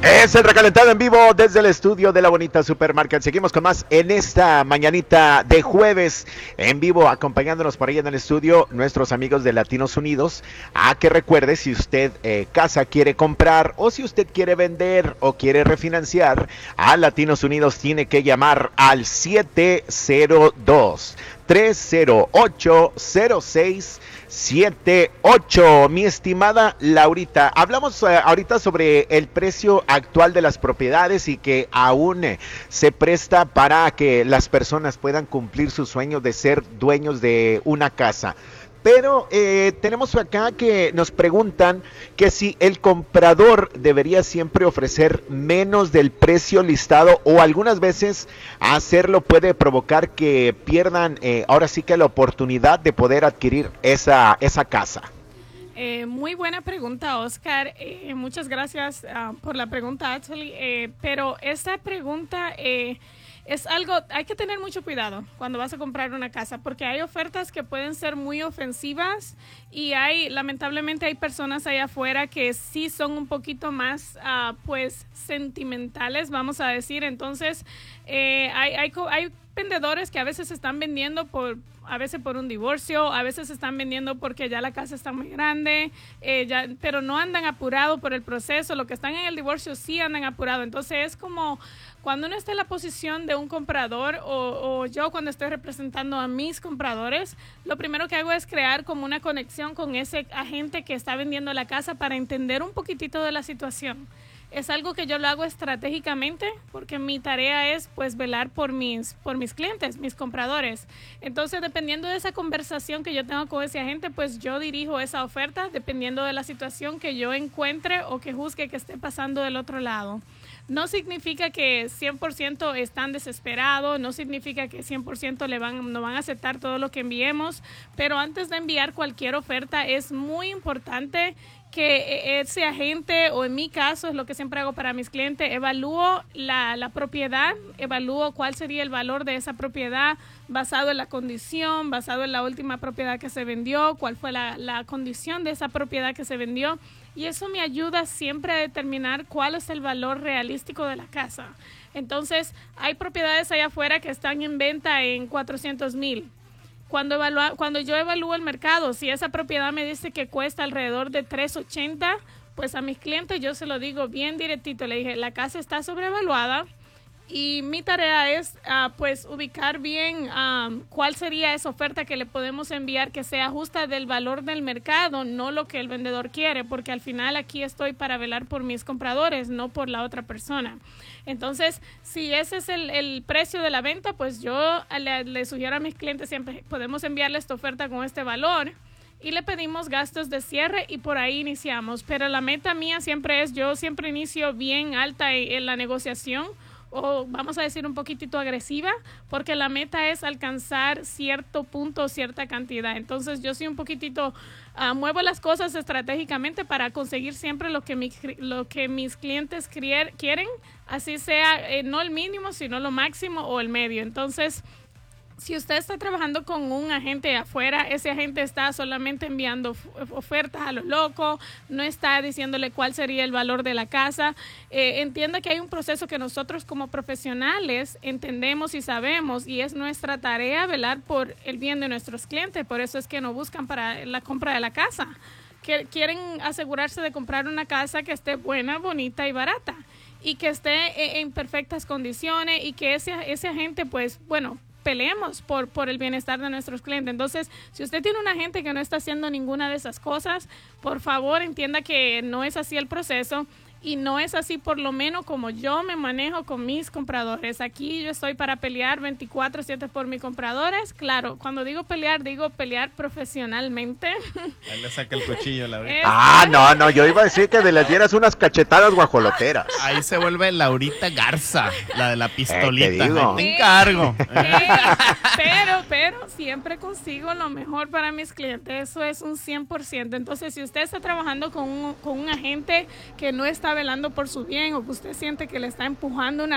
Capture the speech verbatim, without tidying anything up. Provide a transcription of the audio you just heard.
Es el recalentado en vivo desde el estudio de la bonita Supermarket. Seguimos con más en esta mañanita de jueves en vivo, acompañándonos por ahí en el estudio nuestros amigos de Latinos Unidos. A que recuerde, si usted eh, casa quiere comprar o si usted quiere vender o quiere refinanciar, a Latinos Unidos tiene que llamar al siete cero dos, tres cero ocho, cero seis siete ocho. Mi estimada Laurita, hablamos eh, ahorita sobre el precio actual de las propiedades y que aún eh, se presta para que las personas puedan cumplir su sueño de ser dueños de una casa. Pero eh, tenemos acá que nos preguntan que si el comprador debería siempre ofrecer menos del precio listado o algunas veces hacerlo puede provocar que pierdan eh, ahora sí que la oportunidad de poder adquirir esa, esa casa. Eh, muy buena pregunta, Oscar. Eh, muchas gracias uh, por la pregunta, actually. Eh, pero esta pregunta eh, es algo, hay que tener mucho cuidado cuando vas a comprar una casa, porque hay ofertas que pueden ser muy ofensivas y hay, lamentablemente, hay personas allá afuera que sí son un poquito más, uh, pues, sentimentales, vamos a decir. Entonces, eh, hay, hay, hay vendedores que a veces están vendiendo por a veces por un divorcio, a veces están vendiendo porque ya la casa está muy grande, eh, ya, pero no andan apurados por el proceso. Los que están en el divorcio sí andan apurados. Entonces es como cuando uno está en la posición de un comprador o, o yo cuando estoy representando a mis compradores, lo primero que hago es crear como una conexión con ese agente que está vendiendo la casa para entender un poquitito de la situación. Es algo que yo lo hago estratégicamente porque mi tarea es pues velar por mis, por mis clientes, mis compradores. Entonces, dependiendo de esa conversación que yo tengo con ese agente, pues yo dirijo esa oferta dependiendo de la situación que yo encuentre o que juzgue que esté pasando del otro lado. No significa que cien por ciento están desesperados, no significa que cien por ciento le van, no van a aceptar todo lo que enviemos, pero antes de enviar cualquier oferta es muy importante que ese agente, o en mi caso es lo que siempre hago para mis clientes, evalúo la, la propiedad, evalúo cuál sería el valor de esa propiedad basado en la condición, basado en la última propiedad que se vendió, cuál fue la, la condición de esa propiedad que se vendió, y eso me ayuda siempre a determinar cuál es el valor realístico de la casa. Entonces, hay propiedades allá afuera que están en venta en cuatrocientos mil. Cuando, evalúa, cuando yo evalúo el mercado, si esa propiedad me dice que cuesta alrededor de trescientos ochenta, pues a mis clientes yo se lo digo bien directito. Le dije, la casa está sobrevaluada y mi tarea es uh, pues ubicar bien um, cuál sería esa oferta que le podemos enviar que sea justa del valor del mercado, no lo que el vendedor quiere, porque al final aquí estoy para velar por mis compradores, no por la otra persona. Entonces, si ese es el, el precio de la venta, pues yo le, le sugiero a mis clientes siempre, podemos enviarle esta oferta con este valor y le pedimos gastos de cierre y por ahí iniciamos. Pero la meta mía siempre es, yo siempre inicio bien alta en, en la negociación, o vamos a decir un poquitito agresiva, porque la meta es alcanzar cierto punto, cierta cantidad. Entonces yo soy un poquitito, uh, muevo las cosas estratégicamente para conseguir siempre lo que, mi, lo que mis clientes crier, quieren, así sea eh, no el mínimo, sino lo máximo o el medio. Entonces, si usted está trabajando con un agente afuera, ese agente está solamente enviando ofertas a lo loco, no está diciéndole cuál sería el valor de la casa. Eh, entienda que hay un proceso que nosotros como profesionales entendemos y sabemos, y es nuestra tarea velar por el bien de nuestros clientes. Por eso es que nos buscan para la compra de la casa. Que quieren asegurarse de comprar una casa que esté buena, bonita y barata, y que esté en perfectas condiciones, y que ese, ese agente, pues, bueno, peleemos por, por el bienestar de nuestros clientes. Entonces, si usted tiene un agente que no está haciendo ninguna de esas cosas, por favor entienda que no es así el proceso y no es así por lo menos como yo me manejo con mis compradores. Aquí yo estoy para pelear veinticuatro siete por mis compradores. Claro, cuando digo pelear, digo pelear profesionalmente. Ahí le saca el cuchillo, Laurita. Ah, no, no, yo iba a decir que les dieras unas cachetadas guajoloteras. Ahí se vuelve Laurita Garza, la de la pistolita. Eh, te digo. Ahí te encargo. Eh, pero, pero siempre consigo lo mejor para mis clientes. Eso es un cien por ciento. Entonces, si usted está trabajando con un, con un agente que no está velando por su bien, o que usted siente que le está empujando una